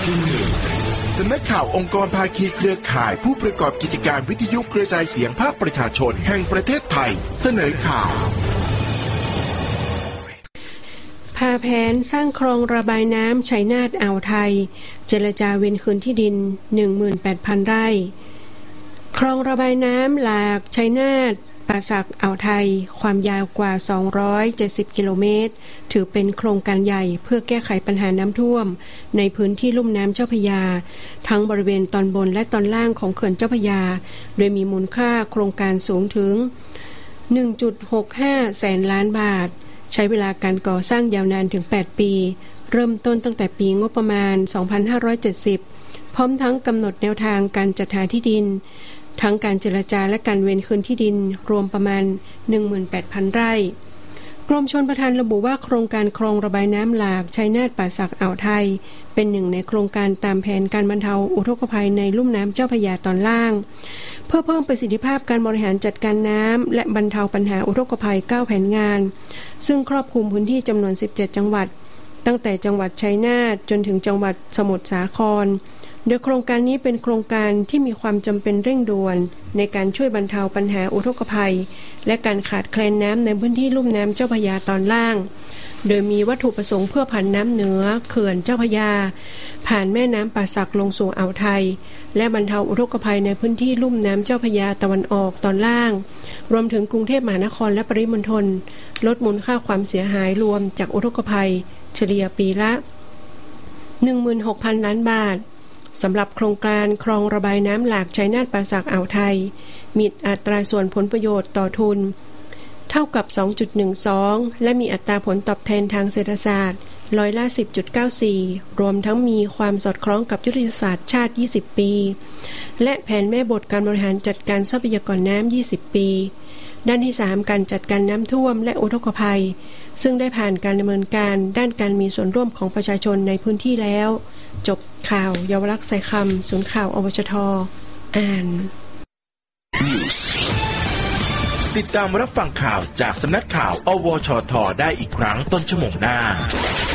สำนักข่าวองค์กรภาคีเครือข่ายผู้ประกอบกิจการวิทยุกระจายเสียงภาคประชาชนแห่งประเทศไทยเสนอข่าวพาแผนสร้างคลองระบายน้ำชัยนาทอ่าวไทยเจรจาเวนคืนที่ดิน 18,000 ไร่คลองระบายน้ำหลากชัยนาทป่าสักอ่าวไทยความยาวกว่า270กิโลเมตรถือเป็นโครงการใหญ่เพื่อแก้ไขปัญหาน้ำท่วมในพื้นที่ลุ่มน้ำเจ้าพระยาทั้งบริเวณตอนบนและตอนล่างของเขื่อนเจ้าพระยาโดยมีมูลค่าโครงการสูงถึง 1.65 แสนล้านบาทใช้เวลาการก่อสร้างยาวนานถึง8ปีเริ่มต้นตั้งแต่ปีงบประมาณ2570พร้อมทั้งกำหนดแนวทางการจัดหาที่ดินทั้งการเจรจาและการเว้นคืนที่ดินรวมประมาณ 18,000 ไร่กรมชลประทานระบุว่าโครงการคลองระบายน้ำหลากชัยนาทป่าสักอ่าวไทยเป็นหนึ่งในโครงการตามแผนการบรรเทาอุทกภัยในลุ่มน้ำเจ้าพระยาตอนล่างเพื่อเพิ่มประสิทธิภาพการบริหารจัดการน้ำและบรรเทาปัญหาอุทกภัย9แผนงานซึ่งครอบคลุมพื้นที่จำนวน17จังหวัดตั้งแต่จังหวัดชัยนาทจนถึงจังหวัดสมุทรสาครโดยโครงการนี้เป็นโครงการที่มีความจำเป็นเร่งด่วนในการช่วยบรรเทาปัญหาอุทกภัยและการขาดแคลนน้ำในพื้นที่ลุ่มน้ำเจ้าพระยาตอนล่างโดยมีวัตถุประสงค์เพื่อผ่านน้ำเหนือเขื่อนเจ้าพระยาผ่านแม่น้ำป่าสักลงสู่อ่าวไทยและบรรเทาอุทกภัยในพื้นที่ลุ่มน้ำเจ้าพระยาตะวันออกตอนล่างรวมถึงกรุงเทพมหานครและปริมณฑลลดมูลค่าความเสียหายรวมจากอุทกภัยเฉลี่ยปีละ 16,000 ล้านบาทสำหรับโครงการคลองระบายน้ำหลากชัยนาทป่าสักอ่าวไทยมีอัตราส่วนผลประโยชน์ต่อทุนเท่ากับ 2.12 และมีอัตราผลตอบแทนทางเศรษฐศาสตร์ร้อยละ 10.94 รวมทั้งมีความสอดคล้องกับยุทธศาสตร์ชาติ 20 ปีและแผนแม่บทการบริหารจัดการทรัพยากรน้ำ 20 ปีด้านที่ 3 การจัดการน้ำท่วมและอุทกภัยซึ่งได้ผ่านการดำเนินการด้านการมีส่วนร่วมของประชาชนในพื้นที่แล้วจบข่าวเยาวลักษณ์ใส่คำศูนย์ข่าวอวชท.อ่านติดตามรับฟังข่าวจากสำนักข่าวอวชท.ได้อีกครั้งต้นชั่วโมงหน้า